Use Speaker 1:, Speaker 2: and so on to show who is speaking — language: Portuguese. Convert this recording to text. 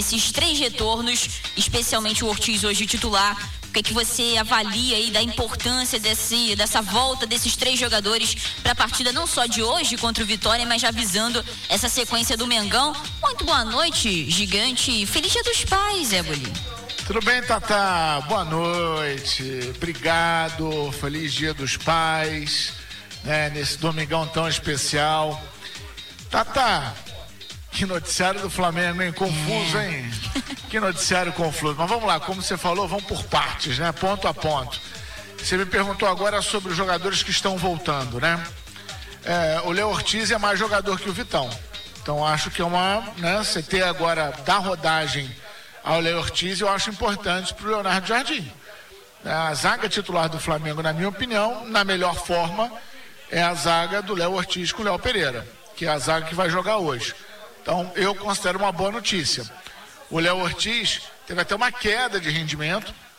Speaker 1: esses 3 retornos, especialmente o Ortiz hoje titular. O que você avalia aí da importância dessa volta desses 3 jogadores para a partida não só de hoje contra o Vitória, mas já visando essa sequência do Mengão? Muito boa noite, gigante. Feliz Dia dos Pais, Éboli.
Speaker 2: Tudo bem, Tatá? Boa noite. Obrigado. Feliz Dia dos Pais, né, nesse domingão tão especial. Tatá, que noticiário do Flamengo, hein? Confuso, hein? Que noticiário confuso. Mas vamos lá, como você falou, vamos por partes, né? Ponto a ponto. Você me perguntou agora sobre os jogadores que estão voltando, né? O Léo Ortiz é mais jogador que o Vitão. Então acho que é você ter agora da rodagem ao Léo Ortiz, eu acho importante para o Leonardo Jardim. A zaga titular do Flamengo, na minha opinião, na melhor forma, é a zaga do Léo Ortiz com o Léo Pereira, que é a zaga que vai jogar hoje. Então, eu considero uma boa notícia. O Léo Ortiz teve até uma queda de rendimento,